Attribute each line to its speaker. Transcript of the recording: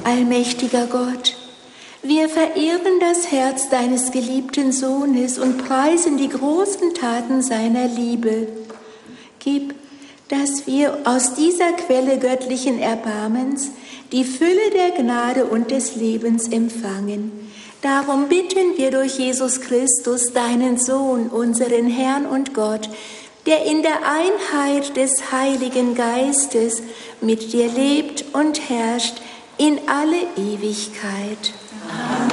Speaker 1: allmächtiger Gott, wir verehren das Herz deines geliebten Sohnes und preisen die großen Taten seiner Liebe. Gib, dass wir aus dieser Quelle göttlichen Erbarmens die Fülle der Gnade und des Lebens empfangen. Darum bitten wir durch Jesus Christus, deinen Sohn, unseren Herrn und Gott, der in der Einheit des Heiligen Geistes mit dir lebt und herrscht in alle Ewigkeit.